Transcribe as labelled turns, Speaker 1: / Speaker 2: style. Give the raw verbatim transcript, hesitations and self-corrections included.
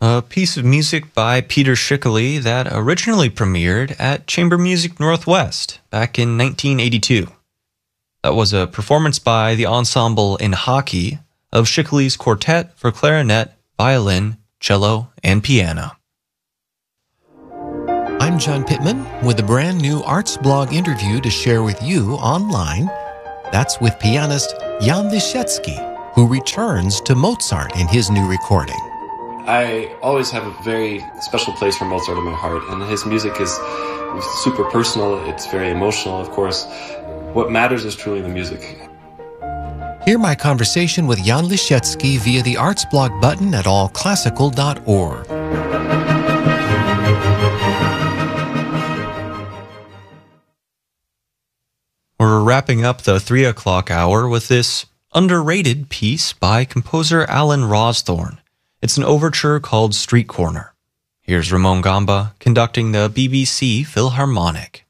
Speaker 1: a piece of music by Peter Schickele that originally premiered at Chamber Music Northwest back in nineteen eighty-two. That was a performance by the ensemble in hockey of Schickele's quartet for clarinet, violin, cello, and piano.
Speaker 2: I'm John Pittman with a brand new Arts Blog interview to share with you online. That's with pianist Jan Lisiecki, who returns to Mozart in his new recording.
Speaker 3: I always have a very special place for Mozart in my heart, and his music is super personal. It's very emotional, of course. What matters is truly the music.
Speaker 2: Hear my conversation with Jan Lisiecki via the Arts Blog button at all classical dot org.
Speaker 1: We're wrapping up the three o'clock hour with this underrated piece by composer Alan Rawsthorne. It's an overture called Street Corner. Here's Ramon Gamba conducting the B B C Philharmonic.